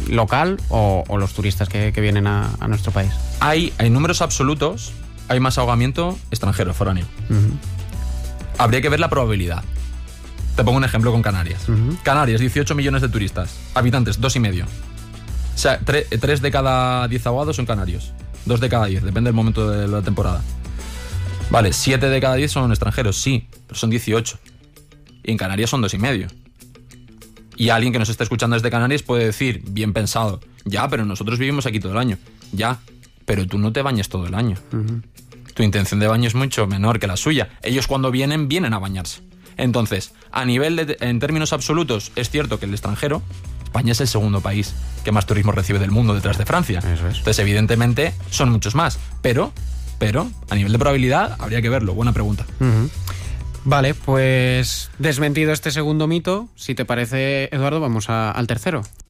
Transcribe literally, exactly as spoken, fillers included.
local o, o los turistas que, que vienen a, a nuestro país? Hay, en números absolutos, hay más ahogamiento extranjero, foráneo. Uh-huh. Habría que ver la probabilidad. Te pongo un ejemplo con Canarias. Uh-huh. Canarias, dieciocho millones de turistas. Habitantes, dos y medio. O sea, tres de cada diez ahogados son canarios. Dos de cada diez, depende del momento de la temporada. Vale, siete de cada diez son extranjeros, sí, pero son dieciocho. Y en Canarias son dos y medio. Y alguien que nos esté escuchando desde Canarias puede decir, bien pensado, ya, pero nosotros vivimos aquí todo el año. Ya, pero tú no te bañas todo el año. Uh-huh. Tu intención de baño es mucho menor que la suya. Ellos cuando vienen, vienen a bañarse. Entonces, a nivel de, en términos absolutos, es cierto que el extranjero, España es el segundo país que más turismo recibe del mundo detrás de Francia. Eso es. Entonces, evidentemente, son muchos más. Pero, pero, a nivel de probabilidad, habría que verlo. Buena pregunta. Uh-huh. Vale, pues desmentido este segundo mito, si te parece, Eduardo, vamos a, al tercero.